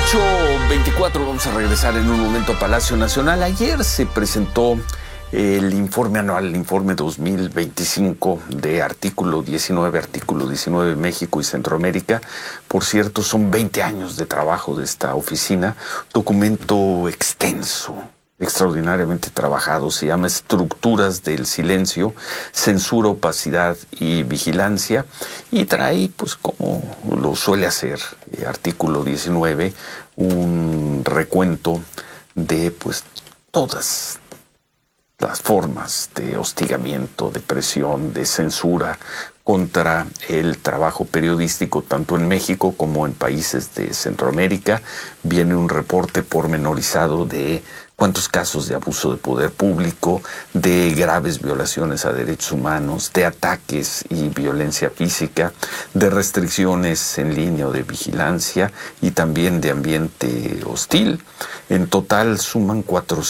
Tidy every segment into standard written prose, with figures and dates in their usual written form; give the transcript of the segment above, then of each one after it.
8:24, vamos a regresar en un momento a Palacio Nacional. Ayer se presentó el informe anual, el informe 2025 de Artículo 19 México y Centroamérica. Por cierto, son 20 años de trabajo de esta oficina, documento extenso, extraordinariamente trabajado, se llama Estructuras del Silencio, Censura, Opacidad y Vigilancia, y trae, pues como lo suele hacer, Artículo 19, un recuento de pues todas las formas de hostigamiento, de presión, de censura contra el trabajo periodístico, tanto en México como en países de Centroamérica. Viene un reporte pormenorizado de cuántos casos de abuso de poder público, de graves violaciones a derechos humanos, de ataques y violencia física, de restricciones en línea o de vigilancia y también de ambiente hostil. En total suman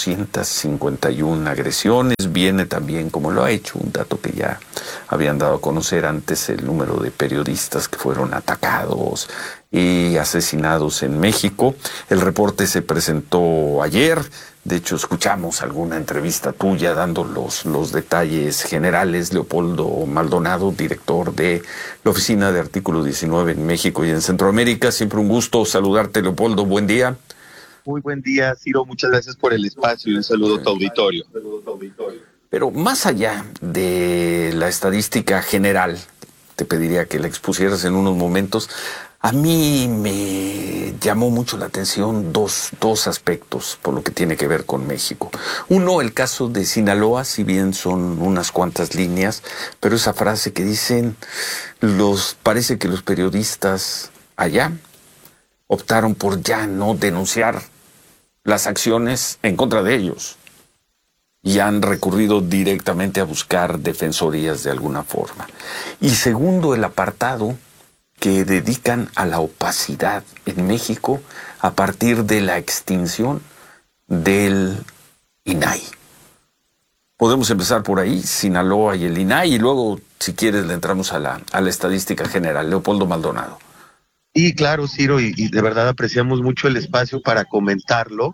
451 agresiones. Viene también, como lo ha hecho, un dato que ya habían dado a conocer antes, el número de periodistas que fueron atacados y asesinados en México. El reporte se presentó ayer. De hecho, escuchamos alguna entrevista tuya dando los detalles generales. Leopoldo Maldonado, director de la Oficina de Artículo 19 en México y en Centroamérica. Siempre un gusto saludarte, Leopoldo. Buen día. Muy buen día, Ciro. Muchas gracias por el espacio y un saludo a tu auditorio. Pero más allá de la estadística general, te pediría que la expusieras en unos momentos. A mí me llamó mucho la atención dos aspectos por lo que tiene que ver con México. Uno, el caso de Sinaloa, si bien son unas cuantas líneas, pero esa frase que dicen, parece que los periodistas allá optaron por ya no denunciar las acciones en contra de ellos y han recurrido directamente a buscar defensorías de alguna forma. Y segundo, el apartado que dedican a la opacidad en México a partir de la extinción del INAI. Podemos empezar por ahí, Sinaloa y el INAI, y luego, si quieres, le entramos a la estadística general. Leopoldo Maldonado. Y claro, Ciro, y de verdad apreciamos mucho el espacio para comentarlo.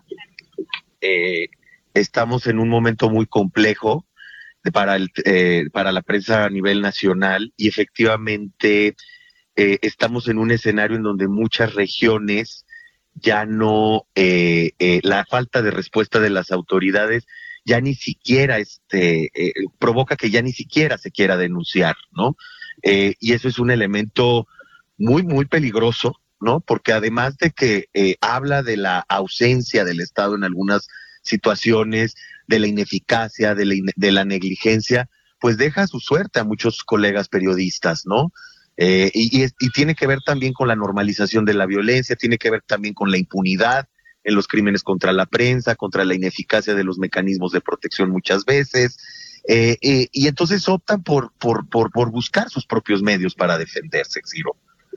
Estamos en un momento muy complejo para la prensa a nivel nacional y efectivamente estamos en un escenario en donde muchas regiones ya no, la falta de respuesta de las autoridades ya ni siquiera provoca que ya ni siquiera se quiera denunciar, ¿no? Y eso es un elemento muy, muy peligroso, ¿no? Porque además de que habla de la ausencia del Estado en algunas situaciones, de la ineficacia, de la negligencia, pues deja a su suerte a muchos colegas periodistas, ¿no? Y tiene que ver también con la normalización de la violencia, tiene que ver también con la impunidad en los crímenes contra la prensa, contra la ineficacia de los mecanismos de protección muchas veces, y entonces optan por buscar sus propios medios para defenderse, Ciro.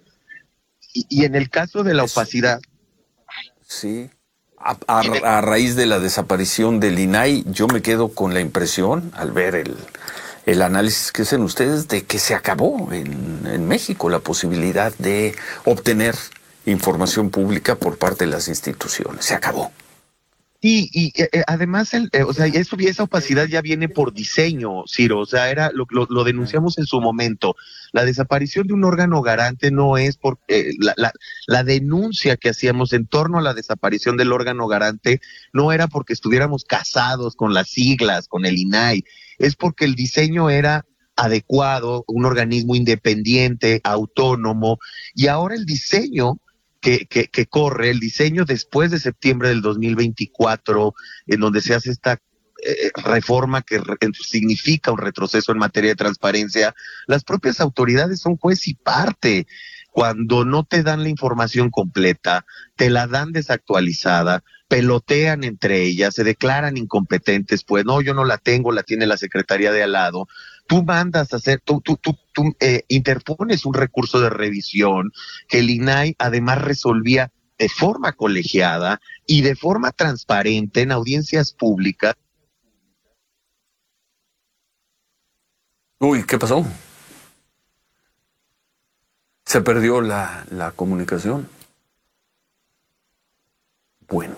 Y en el caso de la opacidad... Sí. A raíz de la desaparición del INAI, yo me quedo con la impresión, al ver el análisis que hacen ustedes, de que se acabó en México la posibilidad de obtener información pública por parte de las instituciones. Se acabó. Y además, o sea, esa opacidad ya viene por diseño, Ciro. O sea, lo denunciamos en su momento. La desaparición de un órgano garante no es por la denuncia que hacíamos en torno a la desaparición del órgano garante no era porque estuviéramos casados con las siglas, con el INAI. Es porque el diseño era adecuado, un organismo independiente, autónomo, y ahora el diseño que corre, el diseño después de septiembre del 2024, en donde se hace esta reforma que significa un retroceso en materia de transparencia, las propias autoridades son juez y parte. Cuando no te dan la información completa, te la dan desactualizada, pelotean entre ellas, se declaran incompetentes, pues no, yo no la tengo, la tiene la secretaría de al lado. Tú mandas a hacer, tú interpones un recurso de revisión que el INAI además resolvía de forma colegiada y de forma transparente en audiencias públicas. Uy, ¿qué pasó? ¿Se perdió la comunicación? Bueno.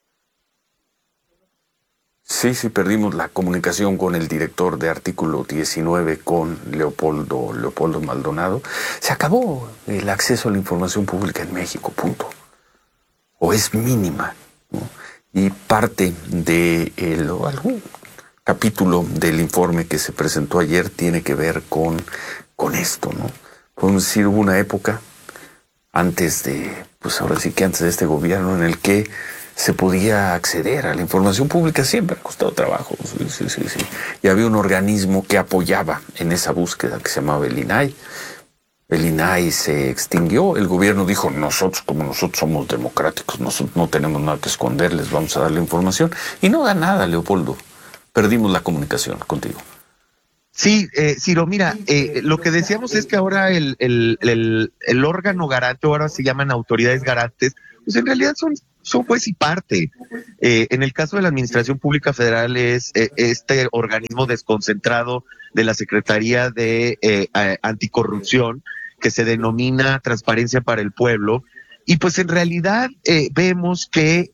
Sí, perdimos la comunicación con el director de Artículo 19, con Leopoldo Maldonado. Se acabó el acceso a la información pública en México, punto. O es mínima, ¿no? Y parte de algún capítulo del informe que se presentó ayer tiene que ver con esto, ¿no? Podemos decir, hubo una época antes de este gobierno en el que se podía acceder a la información pública, siempre ha costado trabajo. Sí. Y había un organismo que apoyaba en esa búsqueda que se llamaba el INAI. El INAI se extinguió, el gobierno dijo, nosotros somos democráticos, nosotros no tenemos nada que esconder, les vamos a dar la información. Y no da nada, Leopoldo. Perdimos la comunicación contigo. Sí, Ciro, mira, lo que decíamos es que ahora el órgano garante, ahora se llaman autoridades garantes, pues en realidad son juez y parte. En el caso de la Administración Pública Federal es este organismo desconcentrado de la Secretaría de Anticorrupción, que se denomina Transparencia para el Pueblo, y pues en realidad vemos que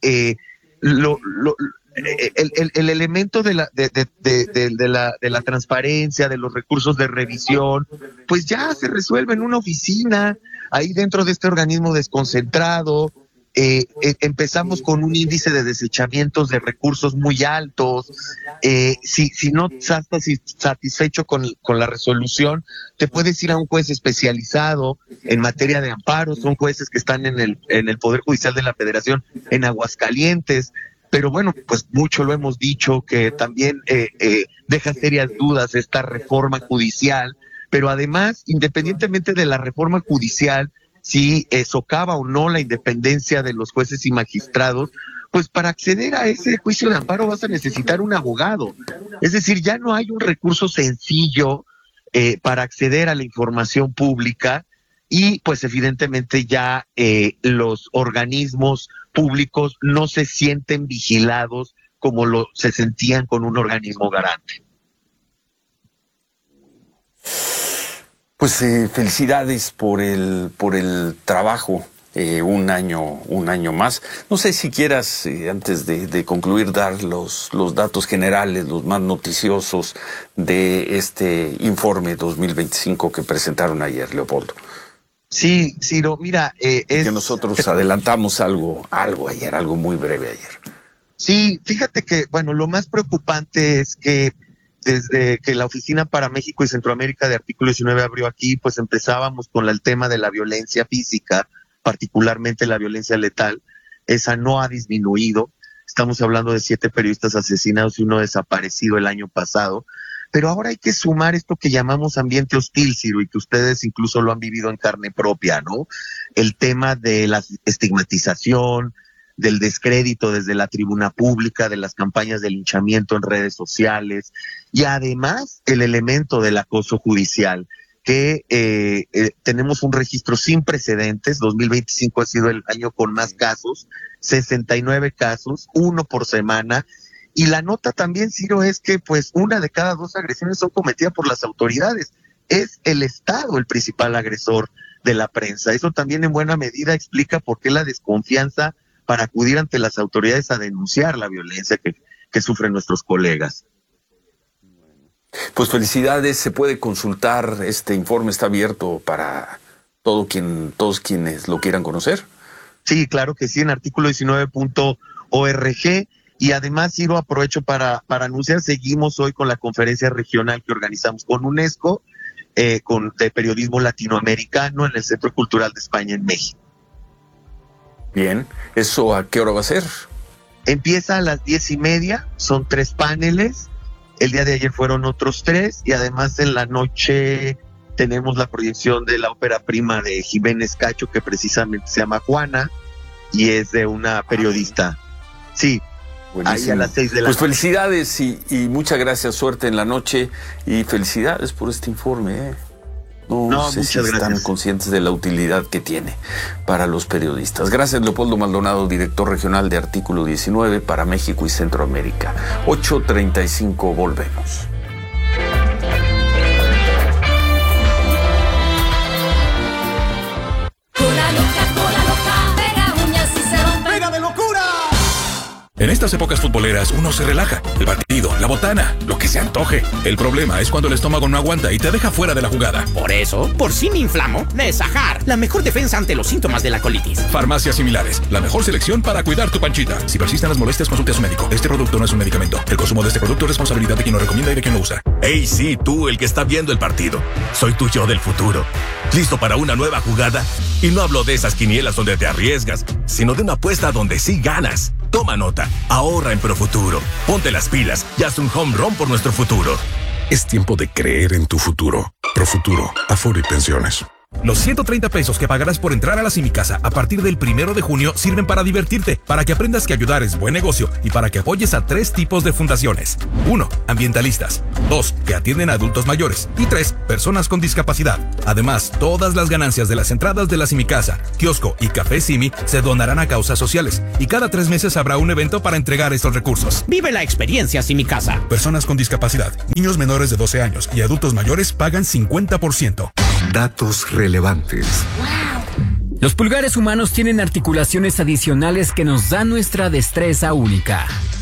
el elemento de la transparencia, de los recursos de revisión, pues ya se resuelve en una oficina, ahí dentro de este organismo desconcentrado. Empezamos con un índice de desechamientos de recursos muy altos. Si no estás satisfecho con la resolución, te puedes ir a un juez especializado en materia de amparo. Son jueces que están en el Poder Judicial de la Federación en Aguascalientes. Pero bueno, pues mucho lo hemos dicho, que también deja serias dudas esta reforma judicial. Pero además, independientemente de la reforma judicial, si socava o no la independencia de los jueces y magistrados, pues para acceder a ese juicio de amparo vas a necesitar un abogado. Es decir, ya no hay un recurso sencillo para acceder a la información pública, y pues evidentemente ya los organismos públicos no se sienten vigilados como se sentían con un organismo garante. Pues felicidades por el trabajo, un año más. No sé si quieras, antes de concluir, dar los datos generales, los más noticiosos de este informe 2025 que presentaron ayer, Leopoldo. Sí, Ciro, mira, que nosotros adelantamos algo ayer, algo muy breve ayer. Sí, fíjate que, bueno, lo más preocupante es que desde que la Oficina para México y Centroamérica de Artículo 19 abrió aquí, pues empezábamos con el tema de la violencia física, particularmente la violencia letal. Esa no ha disminuido. Estamos hablando de 7 periodistas asesinados y 1 desaparecido el año pasado. Pero ahora hay que sumar esto que llamamos ambiente hostil, Ciro, y que ustedes incluso lo han vivido en carne propia, ¿no? El tema de la estigmatización, del descrédito desde la tribuna pública, de las campañas de linchamiento en redes sociales, y además el elemento del acoso judicial, que tenemos un registro sin precedentes. 2025 ha sido el año con más casos, 69 casos, 1 por semana. Y la nota también, Ciro, es que pues 1 de cada 2 agresiones son cometidas por las autoridades. Es el Estado el principal agresor de la prensa. Eso también en buena medida explica por qué la desconfianza para acudir ante las autoridades a denunciar la violencia que sufren nuestros colegas. Pues felicidades, se puede consultar, este informe está abierto para todos quienes lo quieran conocer. Sí, claro que sí, en artículo19.org. Y además, Ciro, aprovecho para anunciar, seguimos hoy con la conferencia regional que organizamos con UNESCO, de periodismo latinoamericano en el Centro Cultural de España en México. Bien, ¿eso a qué hora va a ser? Empieza a las 10:30, son 3 paneles, el día de ayer fueron otros 3, y además en la noche tenemos la proyección de la ópera prima de Jiménez Cacho, que precisamente se llama Juana, y es de una periodista. Sí, buenísimo. Ahí a las 6 de la noche. Pues felicidades y muchas gracias, suerte en la noche, y felicidades por este informe, No sé si están conscientes de la utilidad que tiene para los periodistas. Gracias, Leopoldo Maldonado, director regional de Artículo 19 para México y Centroamérica. 8:35, volvemos. Cola loca, pega uñas y se rompe. ¡Pega de locura! En estas épocas futboleras uno se relaja. El partido, la botana, lo que se antoje. El problema es cuando el estómago no aguanta y te deja fuera de la jugada. Por eso, por si me inflamo, Nesajar, la mejor defensa ante los síntomas de la colitis. Farmacias similares, la mejor selección para cuidar tu panchita. Si persisten las molestias, consulte a su médico. Este producto no es un medicamento. El consumo de este producto es responsabilidad de quien lo recomienda y de quien lo usa. Hey, sí, tú, el que está viendo el partido. Soy tu yo del futuro. ¿Listo para una nueva jugada? Y no hablo de esas quinielas donde te arriesgas, sino de una apuesta donde sí ganas. Toma nota, ahorra en Profuturo. Ponte las pilas y haz un home run por nuestro futuro. Es tiempo de creer en tu futuro. Profuturo, Afore y Pensiones. Los 130 pesos que pagarás por entrar a la Simicasa a partir del 1 de junio sirven para divertirte, para que aprendas que ayudar es buen negocio y para que apoyes a 3 tipos de fundaciones. 1. Ambientalistas. 2. Que atienden a adultos mayores. Y 3. Personas con discapacidad. Además, todas las ganancias de las entradas de la Simicasa, kiosco y café Simi se donarán a causas sociales. Y cada 3 meses habrá un evento para entregar estos recursos. Vive la experiencia Simicasa. Personas con discapacidad, niños menores de 12 años y adultos mayores pagan 50%. Datos relevantes. Los pulgares humanos tienen articulaciones adicionales que nos dan nuestra destreza única.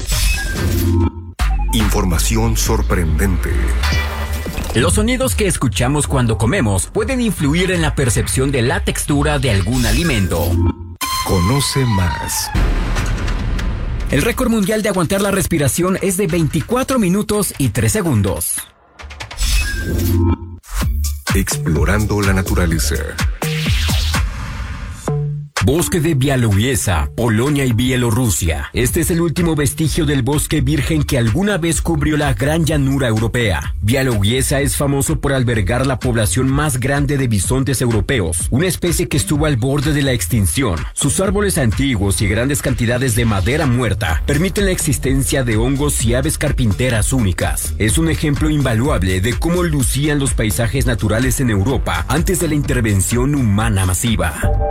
Información sorprendente. Los sonidos que escuchamos cuando comemos pueden influir en la percepción de la textura de algún alimento. Conoce más. El récord mundial de aguantar la respiración es de 24 minutos y 3 segundos. Explorando la naturaleza. Bosque de Białowieża, Polonia y Bielorrusia. Este es el último vestigio del bosque virgen que alguna vez cubrió la gran llanura europea. Białowieża es famoso por albergar la población más grande de bisontes europeos, una especie que estuvo al borde de la extinción. Sus árboles antiguos y grandes cantidades de madera muerta permiten la existencia de hongos y aves carpinteras únicas. Es un ejemplo invaluable de cómo lucían los paisajes naturales en Europa antes de la intervención humana masiva.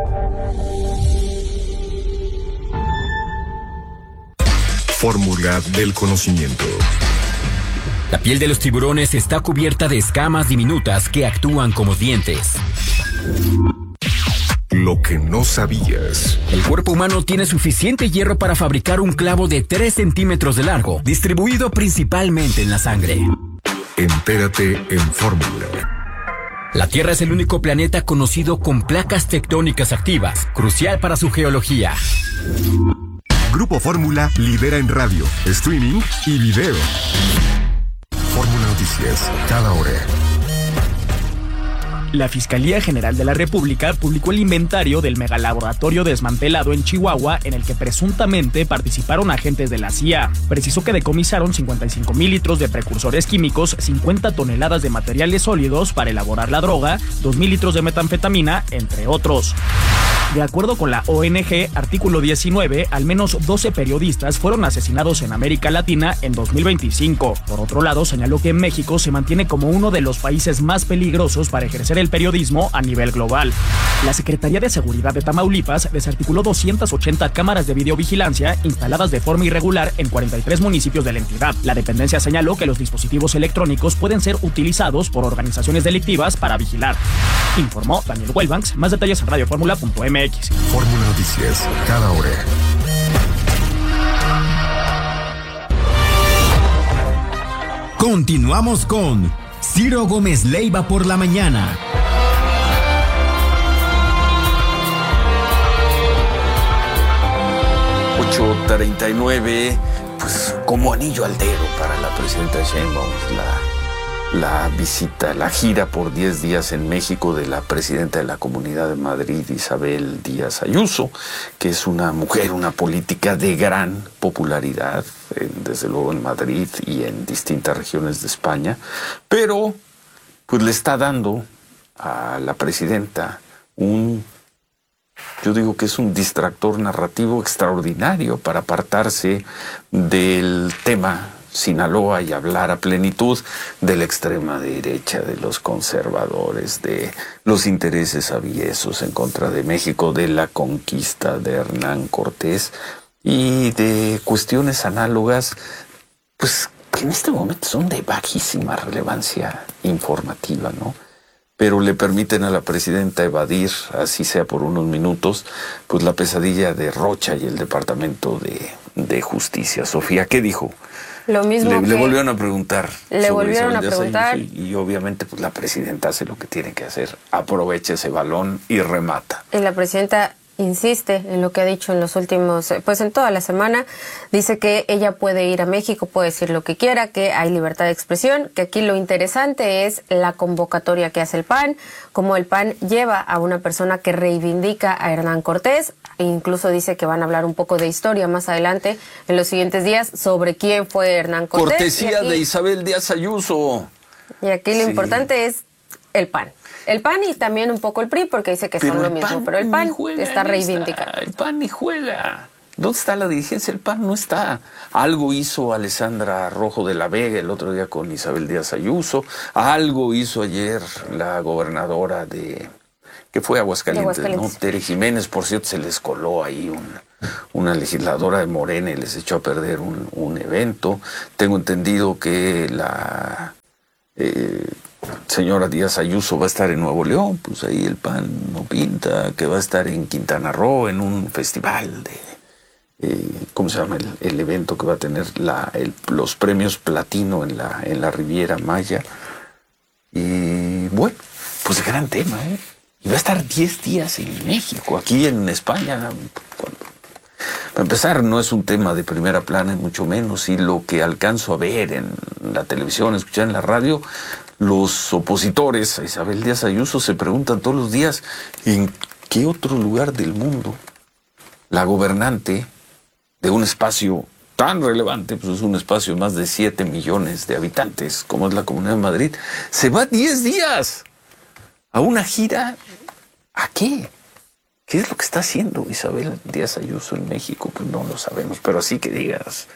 Fórmula del conocimiento. La piel de los tiburones está cubierta de escamas diminutas que actúan como dientes. Lo que no sabías. El cuerpo humano tiene suficiente hierro para fabricar un clavo de 3 centímetros de largo, distribuido principalmente en la sangre. Entérate en Fórmula. La Tierra es el único planeta conocido con placas tectónicas activas, crucial para su geología. Grupo Fórmula lidera en radio, streaming y video. Fórmula Noticias, cada hora. La Fiscalía General de la República publicó el inventario del megalaboratorio desmantelado en Chihuahua en el que presuntamente participaron agentes de la CIA. Precisó que decomisaron 55,000 litros de precursores químicos, 50 toneladas de materiales sólidos para elaborar la droga, 2,000 litros de metanfetamina, entre otros. De acuerdo con la ONG Artículo 19, al menos 12 periodistas fueron asesinados en América Latina en 2025. Por otro lado, señaló que México se mantiene como uno de los países más peligrosos para ejercer el periodismo a nivel global. La Secretaría de Seguridad de Tamaulipas desarticuló 280 cámaras de videovigilancia instaladas de forma irregular en 43 municipios de la entidad. La dependencia señaló que los dispositivos electrónicos pueden ser utilizados por organizaciones delictivas para vigilar. Informó Daniel Wellbanks. Más detalles en radioformula.mx. Fórmula Noticias, cada hora. Continuamos con Ciro Gómez Leiva por la mañana. .39, pues como anillo al dedo para la presidenta Sheinbaum, la visita, la gira por 10 días en México de la presidenta de la Comunidad de Madrid, Isabel Díaz Ayuso, que es una mujer, una política de gran popularidad, desde luego en Madrid y en distintas regiones de España, pero pues le está dando a la presidenta yo digo que es un distractor narrativo extraordinario para apartarse del tema Sinaloa y hablar a plenitud de la extrema derecha, de los conservadores, de los intereses aviesos en contra de México, de la conquista de Hernán Cortés y de cuestiones análogas, pues que en este momento son de bajísima relevancia informativa, ¿no? Pero le permiten a la presidenta evadir, así sea por unos minutos, pues la pesadilla de Rocha y el Departamento de Justicia. Sofía, ¿qué dijo? Lo mismo le volvieron a preguntar. Le volvieron a preguntar. Y obviamente pues la presidenta hace lo que tiene que hacer. Aprovecha ese balón y remata. Y la presidenta insiste en lo que ha dicho en los últimos, pues en toda la semana. Dice que ella puede ir a México, puede decir lo que quiera, que hay libertad de expresión, que aquí lo interesante es la convocatoria que hace el PAN, como el PAN lleva a una persona que reivindica a Hernán Cortés. E incluso dice que van a hablar un poco de historia más adelante, en los siguientes días, sobre quién fue Hernán Cortés. Cortesía de Isabel Díaz Ayuso. Y aquí lo importante es el PAN. El PAN y también un poco el PRI, porque dice que son lo mismo, pero el PAN está reivindicando. El PAN ni juega. ¿Dónde está la dirigencia? El PAN no está. Algo hizo Alessandra Rojo de la Vega el otro día con Isabel Díaz Ayuso. Algo hizo ayer la gobernadora que fue Aguascalientes, ¿no? Tere Jiménez, por cierto, se les coló ahí una legisladora de Morena y les echó a perder un evento. Tengo entendido que la señora Díaz Ayuso va a estar en Nuevo León, pues ahí el PAN no pinta, que va a estar en Quintana Roo en un festival de, ¿cómo se llama? El evento que va a tener los premios platino en la Riviera Maya. Y bueno, pues gran tema, ¿eh? Y va a estar 10 días en México, aquí en España. Para empezar, no es un tema de primera plana, mucho menos, y lo que alcanzo a ver en la televisión, escuchar en la radio, los opositores a Isabel Díaz Ayuso se preguntan todos los días en qué otro lugar del mundo la gobernante de un espacio tan relevante, pues es un espacio de más de 7 millones de habitantes, como es la Comunidad de Madrid, se va 10 días a una gira. ¿A qué? ¿Qué es lo que está haciendo Isabel Díaz Ayuso en México? Pues no lo sabemos, pero así que digas,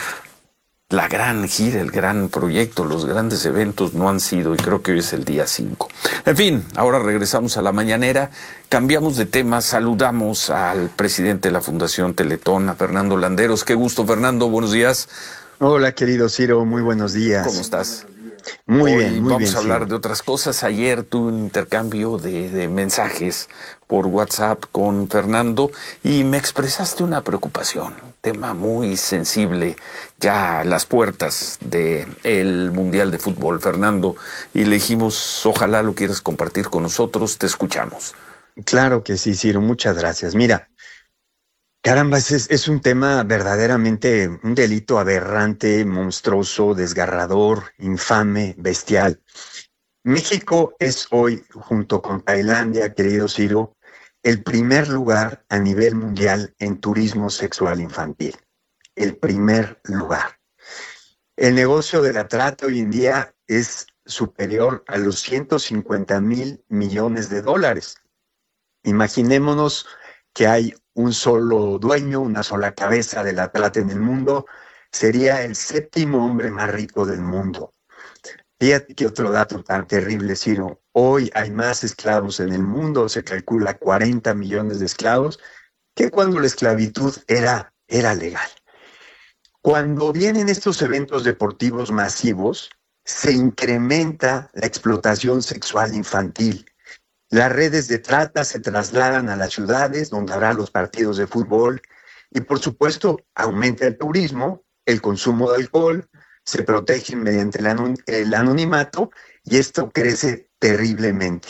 la gran gira, el gran proyecto, los grandes eventos no han sido, y creo que hoy es el día 5. En fin, ahora regresamos a la mañanera, cambiamos de tema, saludamos al presidente de la Fundación Teletón, a Fernando Landeros. Qué gusto, Fernando, buenos días. Hola, querido Ciro, muy buenos días. ¿Cómo estás? Muy bien, muy bien. Vamos a hablar de otras cosas. Ayer tuve un intercambio de mensajes por WhatsApp con Fernando y me expresaste una preocupación, tema muy sensible, ya a las puertas del Mundial de Fútbol, Fernando, y le dijimos, ojalá lo quieras compartir con nosotros, te escuchamos. Claro que sí, Ciro, muchas gracias. Mira, caramba, es un tema verdaderamente, un delito aberrante, monstruoso, desgarrador, infame, bestial. México es hoy, junto con Tailandia, querido Ciro, el primer lugar a nivel mundial en turismo sexual infantil. El primer lugar. El negocio de la trata hoy en día es superior a los 150,000 millones de dólares. Imaginémonos que hay un solo dueño, una sola cabeza de la trata en el mundo, sería el 7º hombre más rico del mundo. Fíjate que otro dato tan terrible, Ciro. Hoy hay más esclavos en el mundo, se calcula 40 millones de esclavos, que cuando la esclavitud era legal. Cuando vienen estos eventos deportivos masivos, se incrementa la explotación sexual infantil. Las redes de trata se trasladan a las ciudades donde habrá los partidos de fútbol y, por supuesto, aumenta el turismo, el consumo de alcohol, se protegen mediante el anonimato y esto crece terriblemente.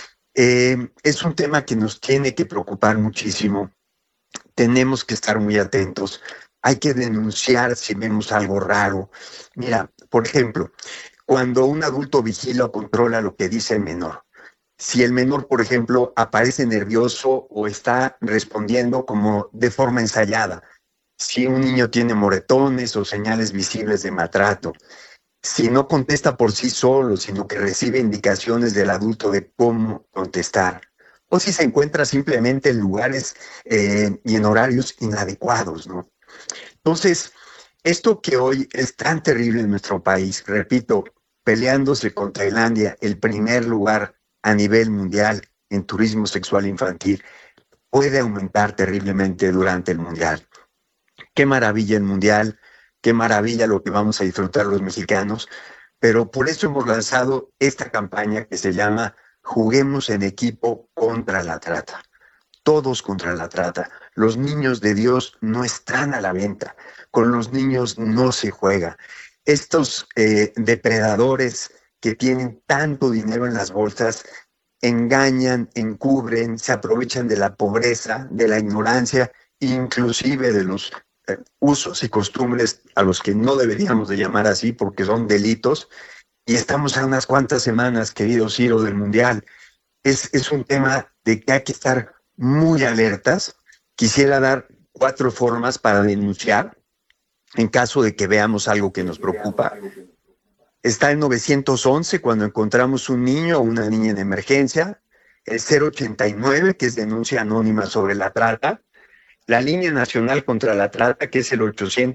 Es un tema que nos tiene que preocupar muchísimo. Tenemos que estar muy atentos. Hay que denunciar si vemos algo raro. Mira, por ejemplo, cuando un adulto vigila o controla lo que dice el menor, si el menor, por ejemplo, aparece nervioso o está respondiendo como de forma ensayada, si un niño tiene moretones o señales visibles de maltrato, si no contesta por sí solo, sino que recibe indicaciones del adulto de cómo contestar, o si se encuentra simplemente en lugares y en horarios inadecuados, ¿no? Entonces, esto que hoy es tan terrible en nuestro país, repito, peleándose con Tailandia, el primer lugar a nivel mundial en turismo sexual infantil, puede aumentar terriblemente durante el Mundial. Qué maravilla el Mundial, qué maravilla lo que vamos a disfrutar los mexicanos, pero por eso hemos lanzado esta campaña que se llama Juguemos en equipo contra la trata. Todos contra la trata. Los niños de Dios no están a la venta. Con los niños no se juega. Estos depredadores que tienen tanto dinero en las bolsas engañan, encubren, se aprovechan de la pobreza, de la ignorancia, inclusive de los usos y costumbres a los que no deberíamos de llamar así porque son delitos. Y estamos a unas cuantas semanas, querido Ciro, del Mundial. Es un tema de que hay que estar muy alertas. Quisiera dar 4 formas para denunciar en caso de que veamos algo que nos preocupa. Está el 911 cuando encontramos un niño o una niña en emergencia. El 089, que es denuncia anónima sobre la trata. La línea nacional contra la trata, que es el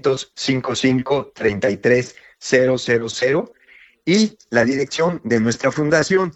800-55-33-000. Y la dirección de nuestra fundación,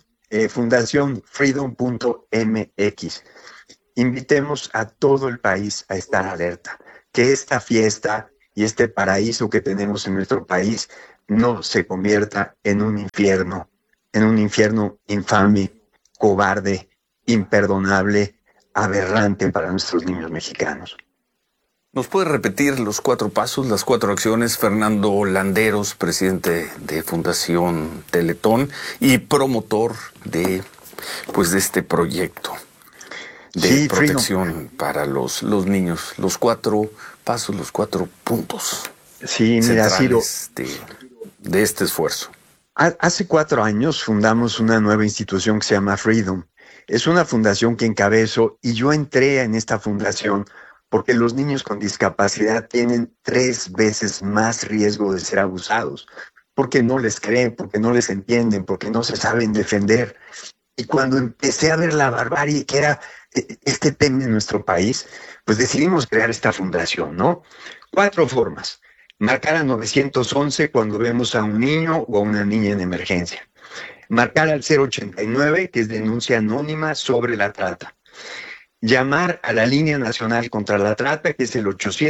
fundacionfreedom.mx. Invitemos a todo el país a estar alerta, que esta fiesta y este paraíso que tenemos en nuestro país no se convierta en un infierno infame, cobarde, imperdonable, aberrante para nuestros niños mexicanos. ¿Nos puede repetir los 4 pasos, las 4 acciones? Fernando Landeros, presidente de Fundación Teletón y promotor de este proyecto de protección para los niños. Los 4 pasos, los 4 puntos centrales de este esfuerzo. Hace 4 años fundamos una nueva institución que se llama Freedom. Es una fundación que encabezo y yo entré en esta fundación porque los niños con discapacidad tienen 3 veces más riesgo de ser abusados, porque no les creen, porque no les entienden, porque no se saben defender. Y cuando empecé a ver la barbarie que era este tema en nuestro país, pues decidimos crear esta fundación, ¿no? 4 formas. Marcar a 911 cuando vemos a un niño o a una niña en emergencia. Marcar al 089, que es denuncia anónima sobre la trata. Llamar a la línea nacional contra la trata, que es el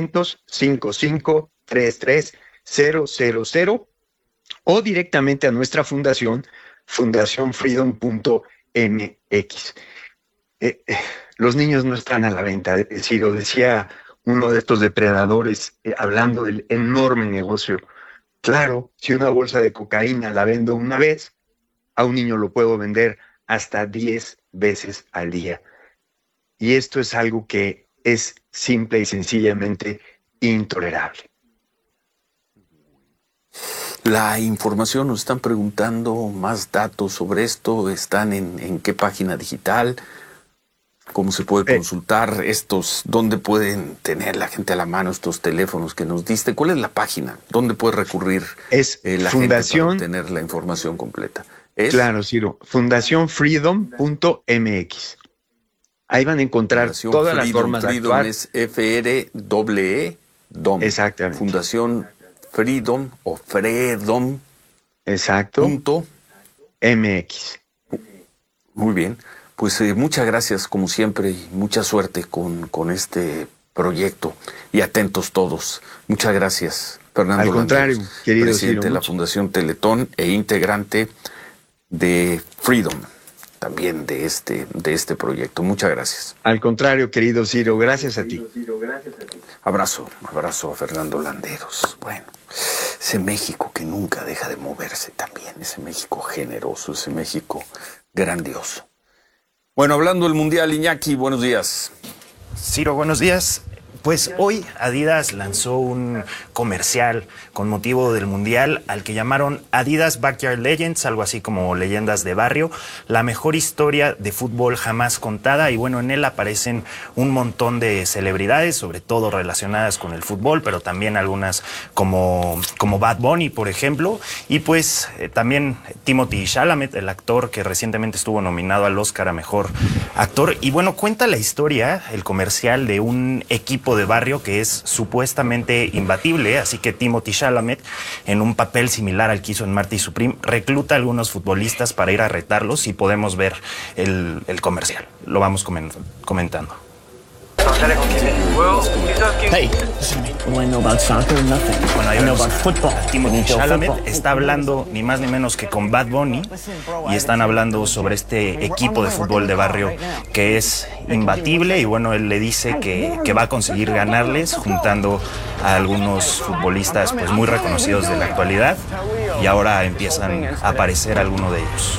800-55-33-000, o directamente a nuestra fundación, fundacionfreedom.mx. Los niños no están a la venta, Ciro, decía uno de estos depredadores, hablando del enorme negocio. Claro, si una bolsa de cocaína la vendo una vez, a un niño lo puedo vender hasta 10 veces al día. Y esto es algo que es simple y sencillamente intolerable. La información, nos están preguntando más datos sobre esto. ¿Están en qué página digital? ¿Cómo se puede consultar estos? ¿Dónde pueden tener la gente a la mano estos teléfonos que nos diste? ¿Cuál es la página? ¿Dónde puede recurrir la Fundación, gente para obtener la información completa? Claro, Ciro. Fundacionfreedom.mx. Ahí van a encontrar todas las formas de actuar. Es FREE-DOM. Exactamente. Fundación Freedom o Freedom. Exacto. .mx. Muy bien. Pues muchas gracias como siempre y mucha suerte con este proyecto y atentos todos. Muchas gracias, Fernando. Al contrario, Landeros, querido presidente Ciro, de la Fundación Teletón e integrante de Freedom, también de este proyecto. Muchas gracias. Al contrario, querido Ciro, gracias a ti. Abrazo a Fernando Landeros. Bueno, ese México que nunca deja de moverse también, ese México generoso, ese México grandioso. Bueno, hablando del Mundial, Iñaki, buenos días. Ciro, buenos días. Pues hoy Adidas lanzó un comercial con motivo del Mundial al que llamaron Adidas Backyard Legends, algo así como leyendas de barrio, la mejor historia de fútbol jamás contada. Y bueno, en él aparecen un montón de celebridades, sobre todo relacionadas con el fútbol, pero también algunas como Bad Bunny, por ejemplo. Y pues también Timothée Chalamet, el actor que recientemente estuvo nominado al Oscar a Mejor Actor. Y bueno, cuenta la historia, el comercial, de un equipo de barrio que es supuestamente imbatible, así que Timothée Chalamet, en un papel similar al que hizo en Marty Supreme, recluta a algunos futbolistas para ir a retarlos y podemos ver el comercial. Lo vamos comentando. Hey, do I know about soccer? Nothing. Bueno, ahí I know vemos about football. a Timothée NHL Chalamet football. está hablando ni más ni menos que con Bad Bunny y están hablando sobre este equipo de fútbol de barrio que es imbatible y bueno, él le dice que va a conseguir ganarles juntando a algunos futbolistas pues muy reconocidos de la actualidad y ahora empiezan a aparecer algunos de ellos.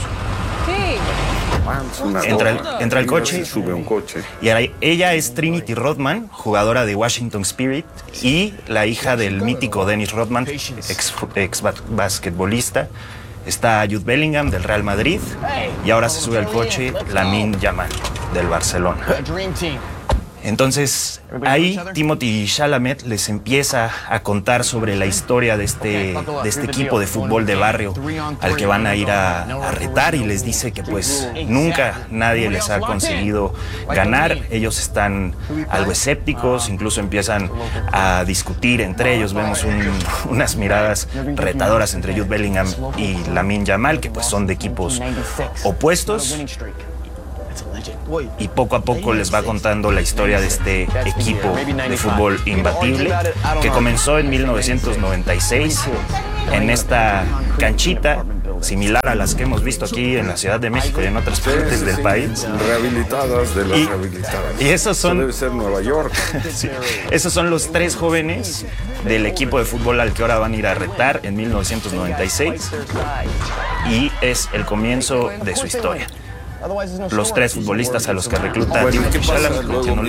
Entra el coche, sube un coche. y ella es Trinity Rodman, jugadora de Washington Spirit y la hija del mítico Dennis Rodman, ex basquetbolista. Está Jude Bellingham del Real Madrid y ahora se sube al coche Lamine Yamal del Barcelona. Entonces, ahí Timothée Chalamet les empieza a contar sobre la historia de este equipo de fútbol de barrio al que van a ir a retar y les dice que pues nunca nadie les ha conseguido ganar. Ellos están algo escépticos, incluso empiezan a discutir entre ellos. Vemos unas miradas retadoras entre Jude Bellingham y Lamine Yamal, que pues son de equipos opuestos. Y poco a poco les va contando la historia de este equipo de fútbol imbatible que comenzó en 1996 en esta canchita similar a las que hemos visto aquí en la Ciudad de México y en otras partes del país. Rehabilitadas de las rehabilitadas. Y esos son... Eso debe ser Nueva York. Sí, esos son los 3 jóvenes del equipo de fútbol al que ahora van a ir a retar en 1996 y es el comienzo de su historia. Los 3 futbolistas a los que recluta Timothée Chalamet,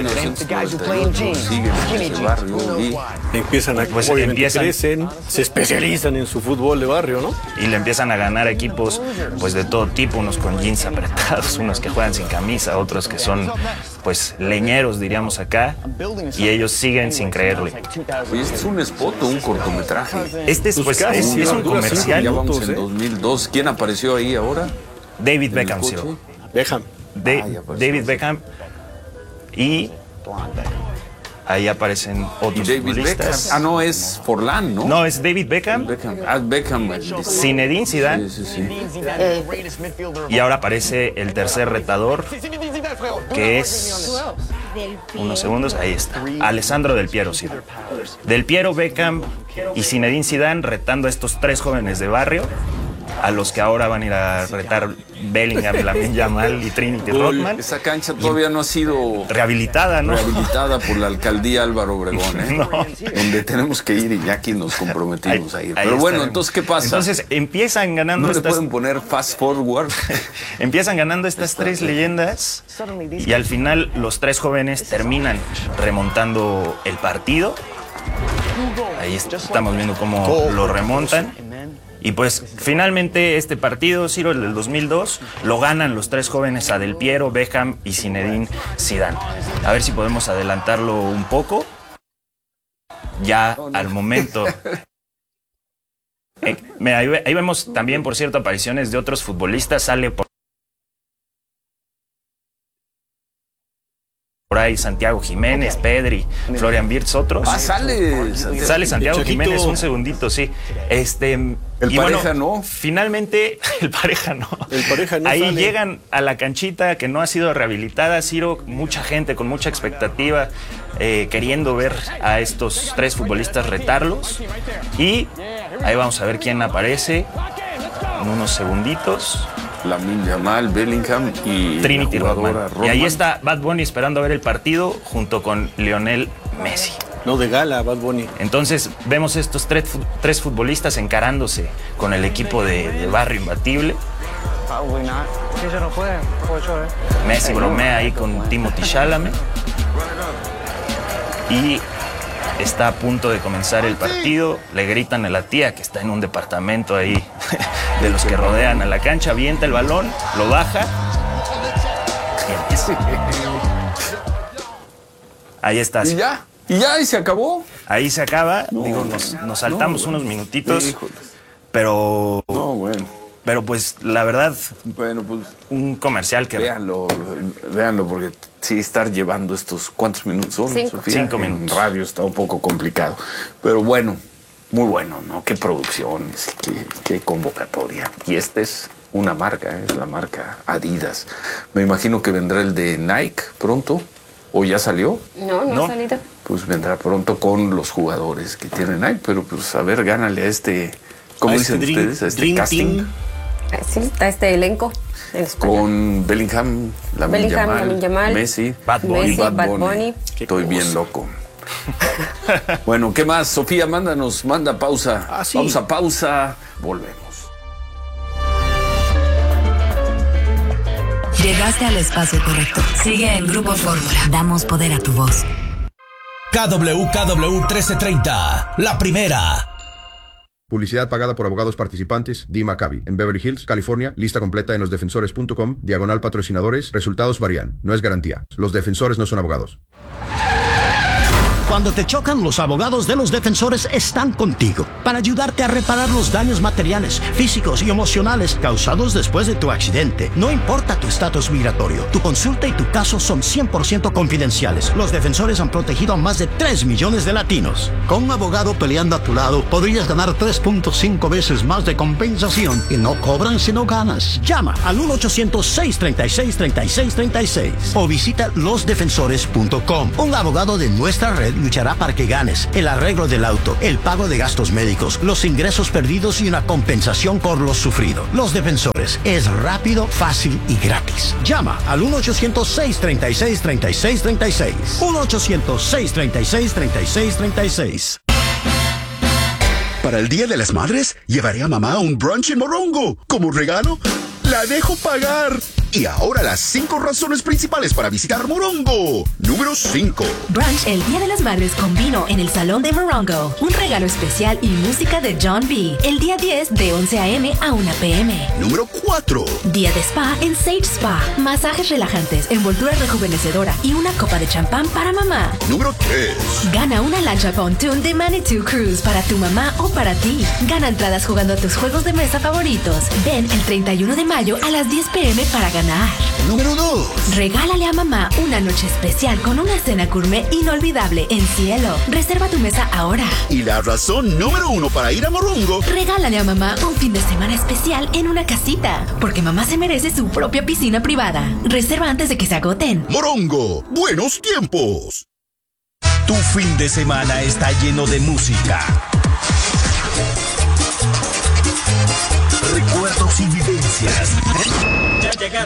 empiezan a crecen, se especializan en su fútbol de barrio, ¿no? Y le empiezan a ganar equipos pues de todo tipo, unos con jeans apretados, unos que juegan sin camisa, otros que son pues leñeros, diríamos acá, y ellos siguen sin creerle. Oye, este es un spot o un cortometraje. Este es, pues, es un comercial. Ya vamos en 2002. ¿Quién apareció ahí ahora? David Beckham, sí. Beckham. David Beckham y ahí aparecen otros futbolistas. Ah, no, es Forlán, ¿no? No, es David Beckham. Beckham. Zinedine Zidane. Sí. Y ahora aparece el tercer retador, que es... Unos segundos, ahí está. Alessandro Del Piero Zidane. Del Piero, Beckham y Zinedine Zidane retando a estos 3 jóvenes de barrio, a los que ahora van a ir a retar Bellingham, Lamine Yamal y Trinity Rodman. Esa cancha todavía no ha sido rehabilitada, ¿no? Rehabilitada por la alcaldía Álvaro Obregón, ¿eh? No. Donde tenemos que ir y ya aquí nos comprometimos a ir. Pero bueno, entonces, ¿qué pasa? Entonces empiezan ganando. ¿No le pueden poner fast forward? Empiezan ganando estas 3 leyendas y al final los 3 jóvenes terminan remontando el partido. Ahí estamos viendo cómo lo remontan. Y pues finalmente este partido, Ciro, el del 2002, lo ganan los 3 jóvenes a Del Piero, Beckham y Zinedine Zidane. A ver si podemos adelantarlo un poco. Ya al momento. Mira, ahí vemos también, por cierto, apariciones de otros futbolistas. Sale por ahí Santiago Jiménez, Pedri, Florian Wirtz, otros. Ah, sale Santiago Jiménez, un segundito, sí. El y Pareja bueno, no. Finalmente, el Pareja no. El Pareja no ahí sale. llegan a la canchita que no ha sido rehabilitada, Ciro, mucha gente con mucha expectativa, queriendo ver a estos 3 futbolistas retarlos. Y ahí vamos a ver quién aparece en unos segunditos. Lamine Yamal, Bellingham y Trinity Rodman. Y ahí está Bad Bunny esperando a ver el partido junto con Lionel Messi. No, de gala, Bad Bunny. Entonces vemos estos 3 futbolistas encarándose con el equipo de barrio imbatible. Messi bromea ahí con Timothée Chalamet. Y está a punto de comenzar el partido. Le gritan a la tía que está en un departamento ahí de los que rodean a la cancha. Avienta el balón, lo baja y empieza. Ahí está. ¿Y se acabó? Ahí se acaba. No, digo, nos saltamos unos minutitos. Pero... No, bueno. Pero pues la verdad, bueno, pues un comercial que... Véanlo, porque sí, estar llevando estos... ¿Cuántos minutos son, 5. Sofía? 5 minutos. En radio está un poco complicado. Pero bueno, muy bueno, ¿no? Qué producciones, qué convocatoria. Y esta es una marca, es la marca Adidas. Me imagino que vendrá el de Nike pronto. ¿O ya salió? No ha salido. Pues vendrá pronto con los jugadores que tienen ahí, pero pues a ver, gánale a este, ¿cómo dicen ustedes? A este casting. Sí, a este elenco. Con Bellingham, Lamine Yamal, Messi, Bad Bunny. Estoy bien loco. Bueno, ¿qué más? Sofía, manda pausa. Sí. Pausa. Volvemos. Llegaste al espacio correcto. Sigue en Grupo Fórmula. Damos poder a tu voz. KWKW 1330, la primera. Publicidad pagada por abogados participantes. Dee Maccabi, en Beverly Hills, California. Lista completa en losdefensores.com. /patrocinadores. Resultados varían. No es garantía. Los defensores no son abogados. Cuando te chocan, los abogados de Los Defensores están contigo para ayudarte a reparar los daños materiales, físicos y emocionales causados después de tu accidente. No importa tu estatus migratorio, tu consulta y tu caso son 100% confidenciales. Los Defensores han protegido a más de 3 millones de latinos. Con un abogado peleando a tu lado, podrías ganar 3.5 veces más de compensación y no cobran si no ganas. Llama al 1-800-636-3636 o visita losdefensores.com. Un abogado de nuestra red luchará para que ganes el arreglo del auto, el pago de gastos médicos, los ingresos perdidos y una compensación por lo sufrido. Los Defensores es rápido, fácil y gratis. Llama al 1-800-636-3636. 1-800-636-3636. Para el Día de las Madres, llevaré a mamá a un brunch en Morongo. Como regalo, la dejo pagar. Y ahora las 5 razones principales para visitar Morongo. Número 5. Brunch el Día de las Madres con vino en el Salón de Morongo. Un regalo especial y música de John B. El día 10 de 11 a.m. a 1 p.m. Número 4. Día de spa en Sage Spa. Masajes relajantes, envoltura rejuvenecedora y una copa de champán para mamá. Número 3. Gana una lancha pontoon de Manitou Cruise para tu mamá o para ti. Gana entradas jugando a tus juegos de mesa favoritos. Ven el 31 de mayo a las 10 p.m. para ganar. Número 2. Regálale a mamá una noche especial con una cena gourmet inolvidable en Cielo. Reserva tu mesa ahora. Y la razón número 1 para ir a Morongo. Regálale a mamá un fin de semana especial en una casita, porque mamá se merece su propia piscina privada. Reserva antes de que se agoten. Morongo, buenos tiempos. Tu fin de semana está lleno de música,